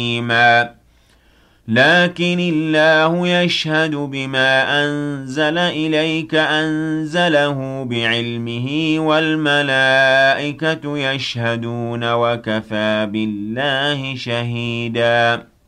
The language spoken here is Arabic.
لكن الله يشهد بما أنزل إليك أنزله بعلمه والملائكة يشهدون وكفى بالله شهيدا